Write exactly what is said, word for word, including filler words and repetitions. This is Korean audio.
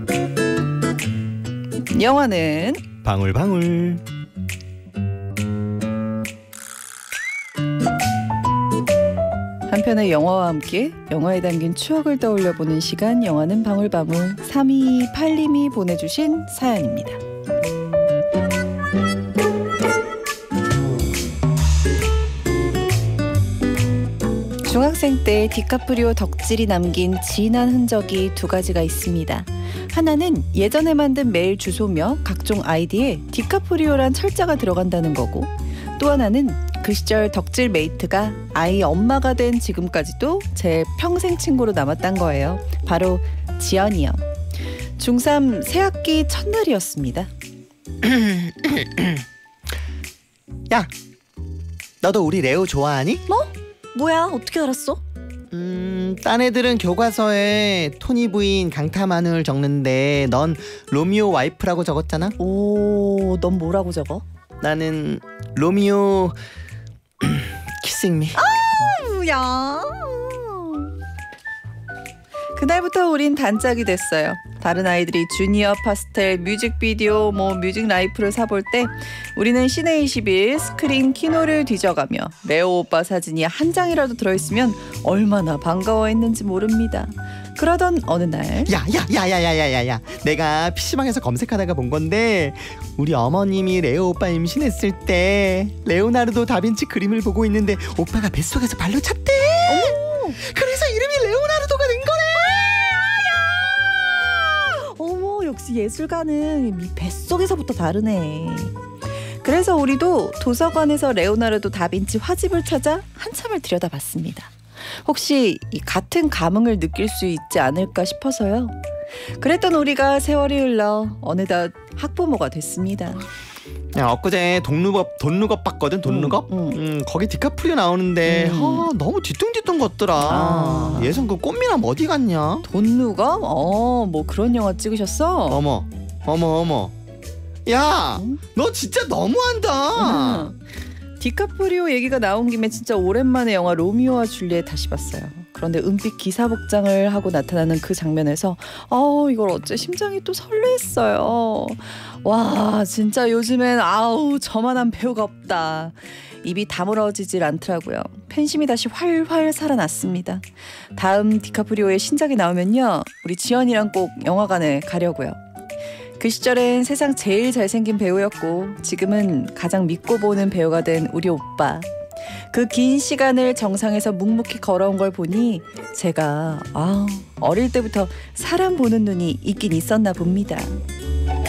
영화는 방울방울. 한 편의 영화와 함께 영화에 담긴 추억을 떠올려보는 시간, 영화는 방울방울. 삼이이팔님이 보내주신 사연입니다. 중학생 때 디카프리오 덕질이 남긴 진한 흔적이 두 가지가 있습니다. 하나는 예전에 만든 메일 주소며 각종 아이디에 디카프리오란 철자가 들어간다는 거고, 또 하나는 그 시절 덕질 메이트가 아이 엄마가 된 지금까지도 제 평생 친구로 남았단 거예요. 바로 지연이요. 중삼 새학기 첫날이었습니다. 야, 너도 우리 레오 좋아하니? 뭐? 뭐야? 어떻게 알았어? 음, 딴 애들은 교과서에 토니 부인 강타마누를 적는데 넌 로미오 와이프라고 적었잖아? 오, 넌 뭐라고 적어? 나는 로미오 키싱미. 야. 그날부터 우린 단짝이 됐어요. 다른 아이들이 주니어 파스텔, 뮤직비디오, 뭐 뮤직 라이프를 사볼 때 우리는 시내 이십일 스크린 키노를 뒤져가며 레오 오빠 사진이 한 장이라도 들어있으면 얼마나 반가워했는지 모릅니다. 그러던 어느 날, 야야야야야야야야, 내가 피시방에서 검색하다가 본 건데 우리 어머님이 레오 오빠 임신했을 때 레오나르도 다빈치 그림을 보고 있는데 오빠가 뱃속에서 발로 찼대. 어머. 그래서 이름이 레오나르도가 된 거래. 어머, 역시 예술가는 이 뱃속에서부터 다르네. 그래서 우리도 도서관에서 레오나르도 다빈치 화집을 찾아 한참을 들여다봤습니다. 혹시 이 같은 감흥을 느낄 수 있지 않을까 싶어서요. 그랬던 우리가 세월이 흘러 어느덧 학부모가 됐습니다. 야, 엊그제 돈룩업 돈룩업 봤거든. 돈룩업. 음, 음. 음, 거기 디카프리오 나오는데 음. 아, 너무 뒤뚱뒤뚱 걷더라. 아. 예전 그 꽃미남 어디 갔냐? 돈누검? 어, 뭐 그런 영화 찍으셨어? 어머 어머 어머. 야, 음? 너 진짜 너무한다. 음. 디카프리오 얘기가 나온 김에 진짜 오랜만에 영화 로미오와 줄리엣 다시 봤어요. 그런데 은빛 기사 복장을 하고 나타나는 그 장면에서 어 이걸 어째 심장이 또 설렜어요. 와, 진짜 요즘엔 아우 저만한 배우가 없다. 입이 다물어지질 않더라고요. 팬심이 다시 활활 살아났습니다. 다음 디카프리오의 신작이 나오면요, 우리 지연이랑 꼭 영화관에 가려고요. 그 시절엔 세상 제일 잘생긴 배우였고 지금은 가장 믿고 보는 배우가 된 우리 오빠. 그 긴 시간을 정상에서 묵묵히 걸어온 걸 보니 제가 아, 어릴 때부터 사람 보는 눈이 있긴 있었나 봅니다.